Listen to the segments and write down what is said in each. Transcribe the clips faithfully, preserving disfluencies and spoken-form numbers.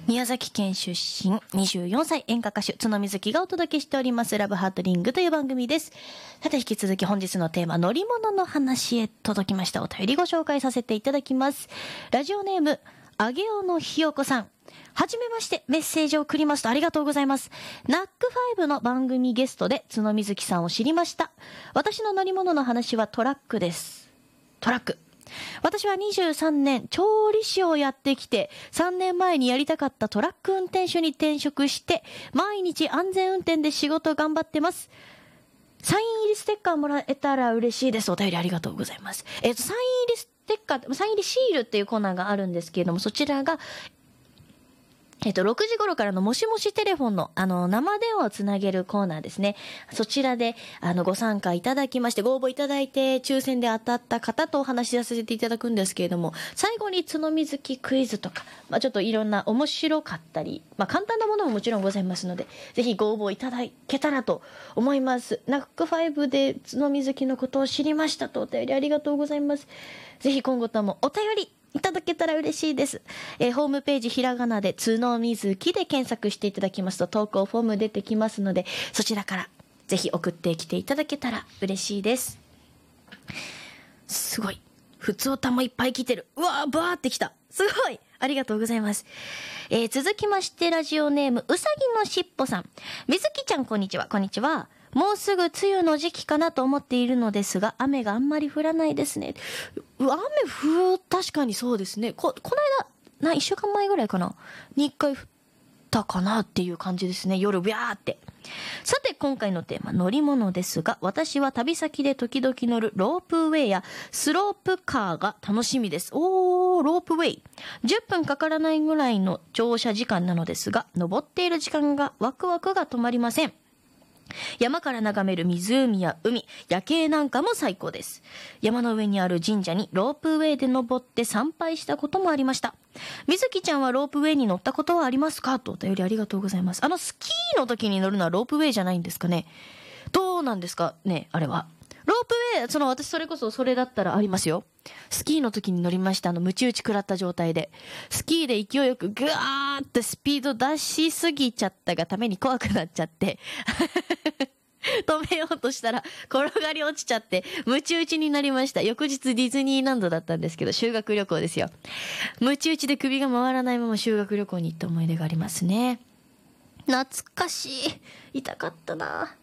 宮崎県出身にじゅうよんさい演歌歌手角水月がお届けしておりますラブハートリングという番組です。さて引き続き本日のテーマ乗り物の話へ届きました。お便りご紹介させていただきます。ラジオネームあげおのひよこさん、はじめまして。メッセージを送りますとありがとうございます。ナックファイブの番組ゲストで角水月さんを知りました。私の乗り物の話はトラックです。トラック、私はにじゅうさんねん調理師をやってきて、さんねんまえにやりたかったトラック運転手に転職して、毎日安全運転で仕事頑張ってます。サイン入りステッカーもらえたら嬉しいです。お便りありがとうございます。えっとサイン入りステッカー、サイン入りシールっていうコーナーがあるんですけれども、そちらがえっと、ろくじ頃からのもしもしテレフォンの、あの、生電話をつなげるコーナーですね。そちらで、あの、ご参加いただきまして、ご応募いただいて、抽選で当たった方とお話しさせていただくんですけれども、最後に角水木クイズとか、まあ、ちょっといろんな面白かったり、まあ、簡単なものももちろんございますので、ぜひご応募いただけたらと思います。ナックファイブで角水木のことを知りましたとお便りありがとうございます。ぜひ今後ともお便りいただけたら嬉しいです。えー、ホームページひらがなで角水木で検索していただきますと投稿フォーム出てきますので、そちらからぜひ送ってきていただけたら嬉しいです。すごい。ふつおたもいっぱい来てる。うわー、バーってきた。すごい。ありがとうございます。えー、続きましてラジオネームうさぎのしっぽさん。みずきちゃんこんにちは。こんにちは。もうすぐ梅雨の時期かなと思っているのですが、雨があんまり降らないですね。雨降、確かにそうですね。こ、この間、な、一週間前ぐらいかなに一回降ったかなっていう感じですね。夜、ビャーって。さて、今回のテーマ、乗り物ですが、私は旅先で時々乗るロープウェイやスロープカーが楽しみです。おー、ロープウェイ。じゅっぷんかからないぐらいの乗車時間なのですが、登っている時間がワクワクが止まりません。山から眺める湖や海、夜景なんかも最高です。山の上にある神社にロープウェイで登って参拝したこともありました。みずきちゃんはロープウェイに乗ったことはありますかとお便りありがとうございます。あのスキーの時に乗るのはロープウェイじゃないんですかね。どうなんですかね、あれは。ロープウェイ、その私それこそそれだったらありますよ。スキーの時に乗りました。あの、ムチ打ち食らった状態で。スキーで勢いよくぐわーってスピード出しすぎちゃったがために怖くなっちゃって。止めようとしたら転がり落ちちゃって、ムチ打ちになりました。翌日ディズニーランドだったんですけど、修学旅行ですよ。ムチ打ちで首が回らないまま修学旅行に行った思い出がありますね。懐かしい。痛かったな。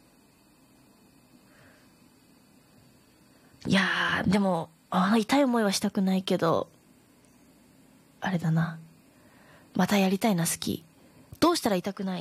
いやー、でも、あの痛い思いはしたくないけど、あれだな。またやりたいな、スキー。どうしたら痛くない